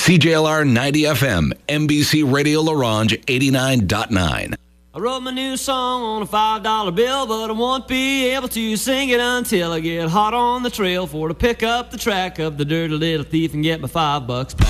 CJLR 90 FM, NBC Radio Larange 89.9. I wrote my new song on a $5 bill, but I won't be able to sing it until I get hot on the trail for to pick up the track of the dirty little thief and get my $5 back.